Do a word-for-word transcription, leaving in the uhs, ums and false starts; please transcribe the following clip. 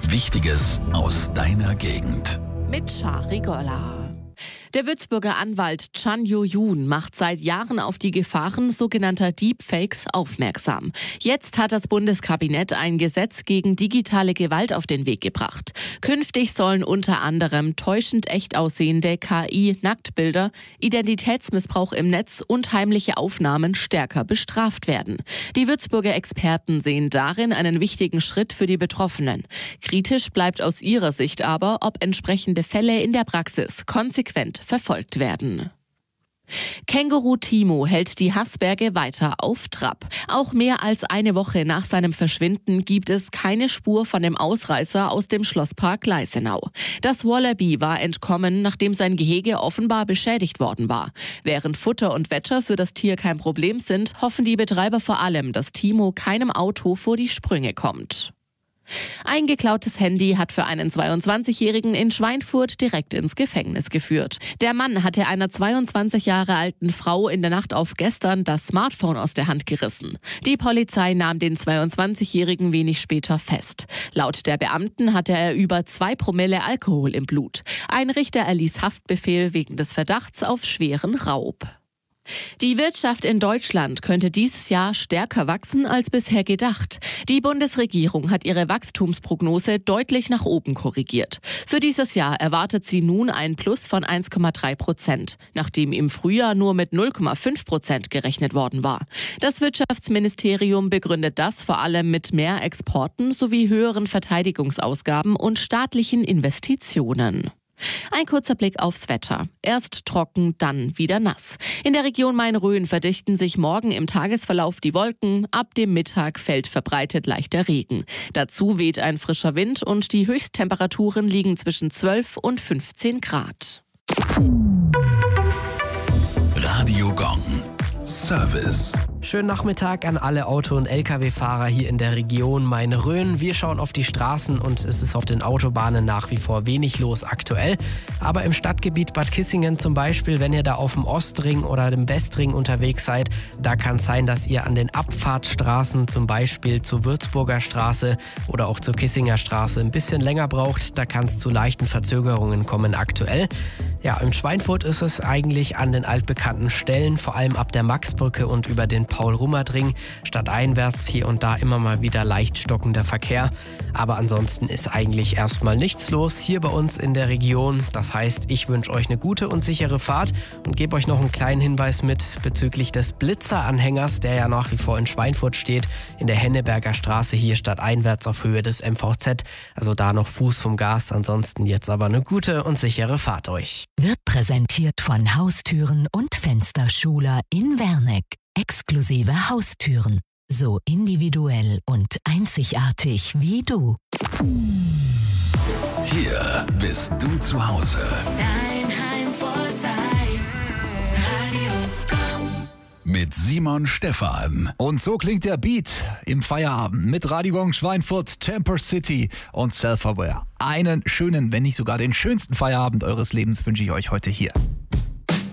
Wichtiges aus deiner Gegend. Mit Shari Golla. Der Würzburger Anwalt Chan Yo-Yoon macht seit Jahren auf die Gefahren sogenannter Deepfakes aufmerksam. Jetzt hat das Bundeskabinett ein Gesetz gegen digitale Gewalt auf den Weg gebracht. Künftig sollen unter anderem täuschend echt aussehende K I-Nacktbilder, Identitätsmissbrauch im Netz und heimliche Aufnahmen stärker bestraft werden. Die Würzburger Experten sehen darin einen wichtigen Schritt für die Betroffenen. Kritisch bleibt aus ihrer Sicht aber, ob entsprechende Fälle in der Praxis konsequent verfolgt werden. Känguru Timo hält die Haßberge weiter auf Trab. Auch mehr als eine Woche nach seinem Verschwinden gibt es keine Spur von dem Ausreißer aus dem Schlosspark Gleisenau. Das Wallaby war entkommen, nachdem sein Gehege offenbar beschädigt worden war. Während Futter und Wetter für das Tier kein Problem sind, hoffen die Betreiber vor allem, dass Timo keinem Auto vor die Sprünge kommt. Ein geklautes Handy hat für einen zweiundzwanzigjährigen in Schweinfurt direkt ins Gefängnis geführt. Der Mann hatte einer zweiundzwanzig Jahre alten Frau in der Nacht auf gestern das Smartphone aus der Hand gerissen. Die Polizei nahm den zweiundzwanzigjährigen wenig später fest. Laut der Beamten hatte er über zwei Promille Alkohol im Blut. Ein Richter erließ Haftbefehl wegen des Verdachts auf schweren Raub. Die Wirtschaft in Deutschland könnte dieses Jahr stärker wachsen als bisher gedacht. Die Bundesregierung hat ihre Wachstumsprognose deutlich nach oben korrigiert. Für dieses Jahr erwartet sie nun ein Plus von eins Komma drei Prozent, nachdem im Frühjahr nur mit null Komma fünf Prozent gerechnet worden war. Das Wirtschaftsministerium begründet das vor allem mit mehr Exporten sowie höheren Verteidigungsausgaben und staatlichen Investitionen. Ein kurzer Blick aufs Wetter. Erst trocken, dann wieder nass. In der Region Main-Rhön verdichten sich morgen im Tagesverlauf die Wolken. Ab dem Mittag fällt verbreitet leichter Regen. Dazu weht ein frischer Wind und die Höchsttemperaturen liegen zwischen zwölf und fünfzehn Grad. Radio Gong. Service. Schönen Nachmittag an alle Auto- und L K W-Fahrer hier in der Region Main-Rhön. Wir schauen auf die Straßen und es ist auf den Autobahnen nach wie vor wenig los aktuell. Aber im Stadtgebiet Bad Kissingen zum Beispiel, wenn ihr da auf dem Ostring oder dem Westring unterwegs seid, da kann es sein, dass ihr an den Abfahrtsstraßen, zum Beispiel zur Würzburger Straße oder auch zur Kissinger Straße, ein bisschen länger braucht. Da kann es zu leichten Verzögerungen kommen aktuell. Ja, in Schweinfurt ist es eigentlich an den altbekannten Stellen, vor allem ab der Maxbrücke und über den Paul-Rummert-Ring, stadteinwärts hier und da immer mal wieder leicht stockender Verkehr. Aber ansonsten ist eigentlich erstmal nichts los hier bei uns in der Region. Das heißt, ich wünsche euch eine gute und sichere Fahrt und gebe euch noch einen kleinen Hinweis mit bezüglich des Blitzer-Anhängers, der ja nach wie vor in Schweinfurt steht, in der Henneberger Straße hier stadteinwärts auf Höhe des M V Z. Also da noch Fuß vom Gas, ansonsten jetzt aber eine gute und sichere Fahrt euch. Wird präsentiert von Haustüren und Fensterschuler in Werneck. Exklusive Haustüren. So individuell und einzigartig wie du. Hier bist du zu Hause. Dein Heimvorteil. Radio Gong. Mit Simon Stephan. Und so klingt der Beat im Feierabend mit Radio Gong Schweinfurt, Temper City und Self-Aware. Einen schönen, wenn nicht sogar den schönsten Feierabend eures Lebens wünsche ich euch heute hier.